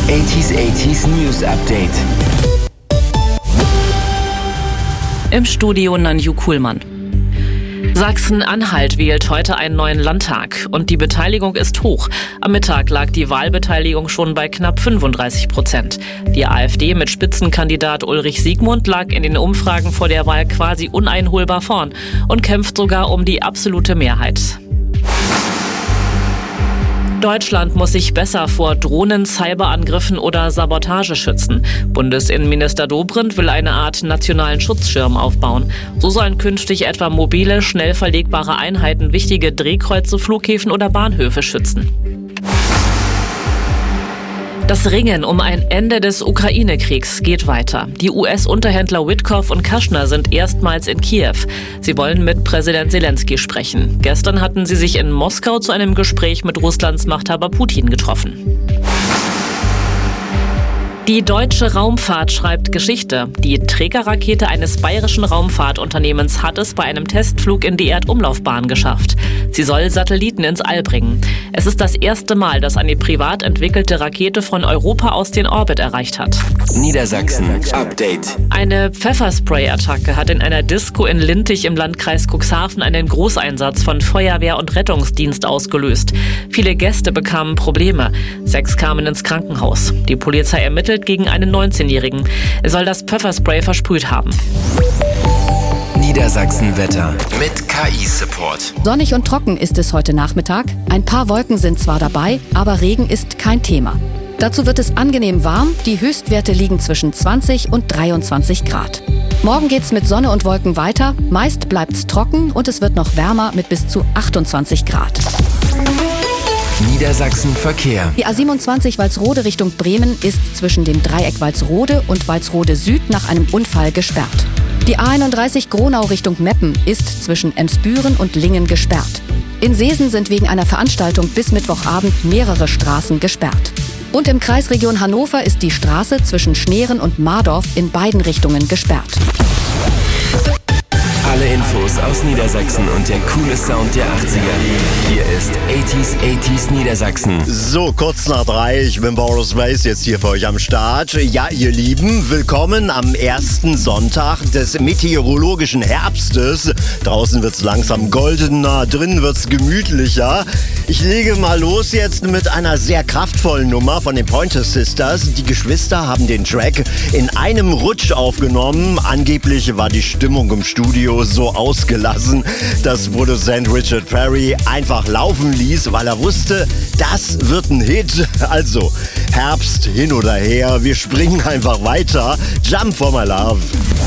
80s News Update. Im Studio Nanju Kuhlmann. Sachsen-Anhalt wählt heute einen neuen Landtag und die Beteiligung ist hoch. Am Mittag lag die Wahlbeteiligung schon bei knapp 35%. Die AfD mit Spitzenkandidat Ulrich Siegmund lag in den Umfragen vor der Wahl quasi uneinholbar vorn und kämpft sogar um die absolute Mehrheit. Deutschland muss sich besser vor Drohnen, Cyberangriffen oder Sabotage schützen. Bundesinnenminister Dobrindt will eine Art nationalen Schutzschirm aufbauen. So sollen künftig etwa mobile, schnell verlegbare Einheiten wichtige Drehkreuze, Flughäfen oder Bahnhöfe schützen. Das Ringen um ein Ende des Ukraine-Kriegs geht weiter. Die US-Unterhändler Witkoff und Kushner sind erstmals in Kiew. Sie wollen mit Präsident Zelensky sprechen. Gestern hatten sie sich in Moskau zu einem Gespräch mit Russlands Machthaber Putin getroffen. Die deutsche Raumfahrt schreibt Geschichte. Die Trägerrakete eines bayerischen Raumfahrtunternehmens hat es bei einem Testflug in die Erdumlaufbahn geschafft. Sie soll Satelliten ins All bringen. Es ist das erste Mal, dass eine privat entwickelte Rakete von Europa aus den Orbit erreicht hat. Niedersachsen Update. Eine Pfefferspray-Attacke hat in einer Disco in Linthich im Landkreis Cuxhaven einen Großeinsatz von Feuerwehr und Rettungsdienst ausgelöst. Viele Gäste bekamen Probleme. 6 kamen ins Krankenhaus. Die Polizei ermittelt gegen einen 19-Jährigen. Er soll das Pfefferspray versprüht haben. Niedersachsen-Wetter mit KI-Support. Sonnig und trocken ist es heute Nachmittag. Ein paar Wolken sind zwar dabei, aber Regen ist kein Thema. Dazu wird es angenehm warm. Die Höchstwerte liegen zwischen 20 und 23 Grad. Morgen geht's mit Sonne und Wolken weiter. Meist bleibt's trocken und es wird noch wärmer mit bis zu 28 Grad. Niedersachsen Verkehr. Die A27 Walsrode Richtung Bremen ist zwischen dem Dreieck Walsrode und Walsrode Süd nach einem Unfall gesperrt. Die A31 Gronau Richtung Meppen ist zwischen Emsbüren und Lingen gesperrt. In Seesen sind wegen einer Veranstaltung bis Mittwochabend mehrere Straßen gesperrt. Und im Kreisregion Hannover ist die Straße zwischen Schneeren und Mardorf in beiden Richtungen gesperrt. Alle Infos aus Niedersachsen und der coole Sound der 80er. Hier ist 80s Niedersachsen. So, kurz nach 3, ich bin Boris Weiss, jetzt hier für euch am Start. Ja, ihr Lieben, willkommen am ersten Sonntag des meteorologischen Herbstes. Draußen wird's langsam goldener, drinnen wird's gemütlicher. Ich lege mal los jetzt mit einer sehr kraftvollen Nummer von den Pointer Sisters. Die Geschwister haben den Track in einem Rutsch aufgenommen. Angeblich war die Stimmung im Studio so ausgelassen, dass Produzent Richard Perry einfach laufen ließ, weil er wusste, das wird ein Hit. Also, Herbst hin oder her, wir springen einfach weiter. Jump for my love.